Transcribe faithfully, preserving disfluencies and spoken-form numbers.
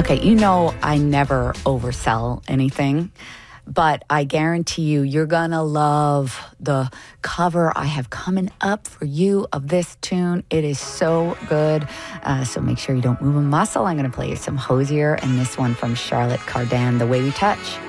Okay, you know I never oversell anything, but I guarantee you, you're gonna love the cover I have coming up for you of this tune. It is so good. Uh, so make sure you don't move a muscle. I'm gonna play you some Hozier and this one from Charlotte Cardin, The Way We Touch.